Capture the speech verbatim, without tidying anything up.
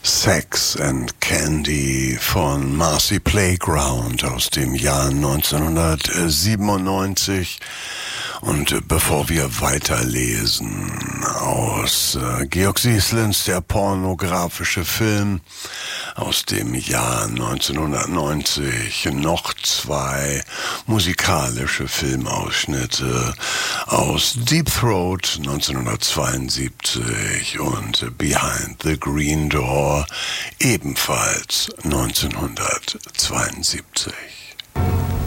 Sex and Candy von Marcy Playground aus dem Jahr neunzehnhundertsiebenundneunzig. Und bevor wir weiterlesen aus äh, Georg Sieslins Der pornografische Film aus dem Jahr neunzehnhundertneunzig, noch zwei musikalische Filmausschnitte aus Deep Throat neunzehnhundertzweiundsiebzig und Behind the Green Door ebenfalls neunzehnhundertzweiundsiebzig.